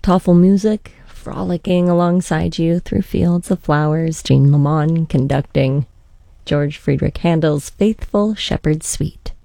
Tafelmusik, frolicking alongside you through fields of flowers, Jean Lamont conducting George Friedrich Handel's Faithful Shepherd's Suite.